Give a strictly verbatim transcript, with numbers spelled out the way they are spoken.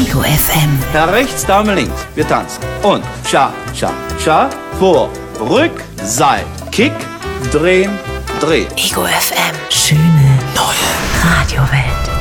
Ego F M. Herr rechts, Dame links. Wir tanzen. Und Cha, Cha, Cha. Vor, Rück, Seil. Kick, drehen, drehen. Ego F M. Schöne neue Radiowelt.